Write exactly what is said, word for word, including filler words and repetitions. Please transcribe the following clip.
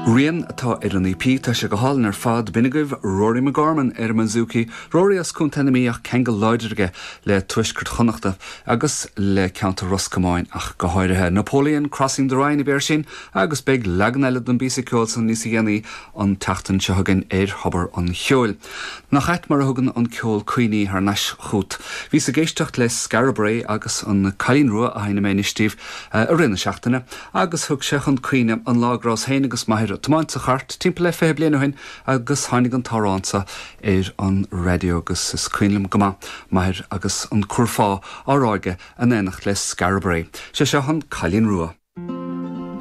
Rian atá ar an E P tá se go hálan ar fad binigah Rory McGorman ar man zúci Rory as cún tenimíach kengel leidirge le tuiscurt chonachta agus le Count Roscomáin ach go háirithe Napoleon Crossing the Rhine i béir sin agus beag leganile don bísa ceolsan níos dhéanaí an tachtan se thugann ar hobar an cheol. Nach eit mar thugann an ceol cuioine ar neis chuút. Bhí sa géisteach le Scarabray agus an Cailín Rua a haine ménistíh a rinne seachtainna agus thug seach an cuioine an lágrás héine agus maithir Tomáint sa chart, timp le fé bliana hin agus hánig an táránsa ar an radio agus is cuinlim goma maithir agus an curfá áráige an énach le Scarabray. Se se an Cailín Rua.